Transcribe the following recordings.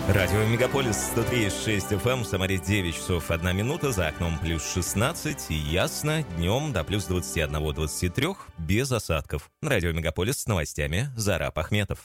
Радио Мегаполис 103,6 FM, в Самаре 9 часов 1 минута, за окном плюс 16, и ясно, днем до плюс 21-23, без осадков. Радио Мегаполис с новостями Зарап Ахметов.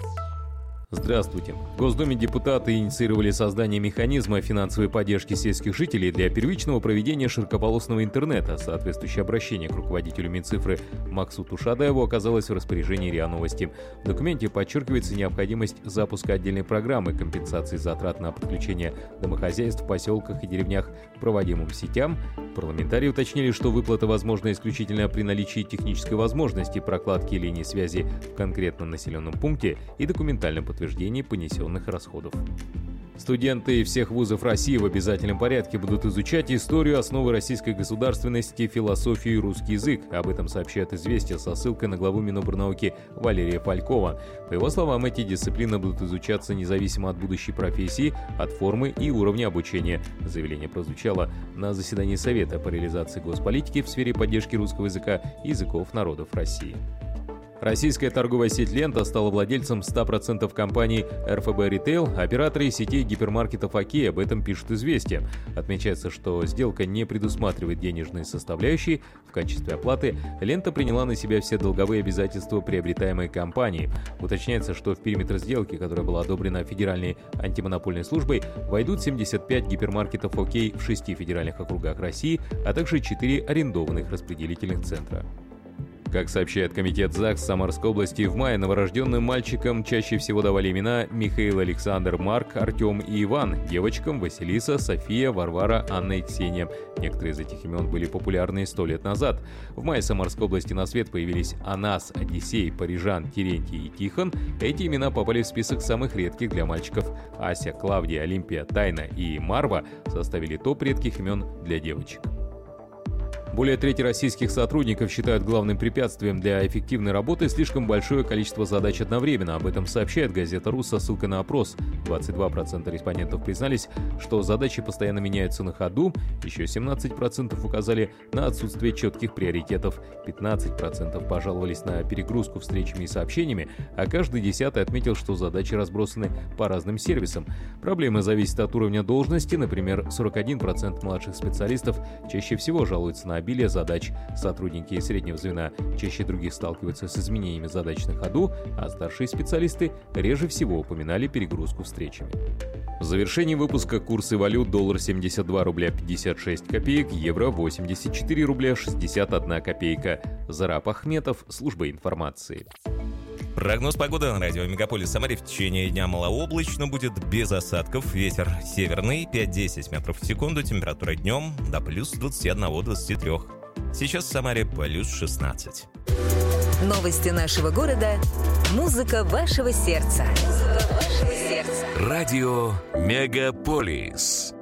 Здравствуйте. В Госдуме депутаты инициировали создание механизма финансовой поддержки сельских жителей для первичного проведения широкополосного интернета. Соответствующее обращение к руководителю Минцифры Максуту Шадаеву оказалось в распоряжении РИА Новости. В документе подчеркивается необходимость запуска отдельной программы компенсации затрат на подключение домохозяйств в поселках и деревнях к проводимым сетям. Парламентарии уточнили, что выплата возможна исключительно при наличии технической возможности прокладки линии связи в конкретном населенном пункте и документальном подтверждении понесенных расходов. Студенты всех вузов России в обязательном порядке будут изучать историю, основы российской государственности, философию и русский язык. Об этом сообщает «Известия» со ссылкой на главу Минобрнауки Валерия Фалькова. По его словам, эти дисциплины будут изучаться независимо от будущей профессии, от формы и уровня обучения. Заявление прозвучало на заседании Совета по реализации госполитики в сфере поддержки русского языка и языков народов России. Российская торговая сеть «Лента» стала владельцем 100% компании РФБ Ритейл, операторы сетей гипермаркетов «Окей», об этом пишут «Известия». Отмечается, что сделка не предусматривает денежные составляющие. В качестве оплаты «Лента» приняла на себя все долговые обязательства приобретаемой компании. Уточняется, что в периметр сделки, которая была одобрена Федеральной антимонопольной службой, войдут 75 гипермаркетов «Окей» в 6 федеральных округах России, а также 4 арендованных распределительных центра. Как сообщает комитет ЗАГС Самарской области, в мае новорожденным мальчикам чаще всего давали имена Михаил, Александр, Марк, Артем и Иван, девочкам Василиса, София, Варвара, Анна и Ксения. Некоторые из этих имен были популярны 100 лет назад. В мае в Самарской области на свет появились Анас, Одиссей, Парижан, Терентий и Тихон. Эти имена попали в список самых редких для мальчиков. Ася, Клавдия, Олимпия, Тайна и Марва составили топ редких имен для девочек. Более трети российских сотрудников считают главным препятствием для эффективной работы слишком большое количество задач одновременно. Об этом сообщает газета «Рус» со ссылкой на опрос. 22% респондентов признались, что задачи постоянно меняются на ходу, еще 17% указали на отсутствие четких приоритетов, 15% пожаловались на перегрузку встречами и сообщениями, а каждый 10-й отметил, что задачи разбросаны по разным сервисам. Проблема зависит от уровня должности, например, 41% младших специалистов чаще всего жалуются на обилие задач. Сотрудники среднего звена чаще других сталкиваются с изменениями задач на ходу, а старшие специалисты реже всего упоминали перегрузку встречами. В завершении выпуска курсы валют: доллар 72 рубля 56 копеек, евро 84 рубля 61 копейка. Зарап Ахметов, служба информации. Прогноз погоды на радио Мегаполис Самаре: в течение дня малооблачно, будет без осадков, ветер северный 5-10 метров в секунду, температура днем до плюс 21-23. Сейчас в Самаре плюс 16. Новости нашего города, музыка вашего сердца. Радио Мегаполис.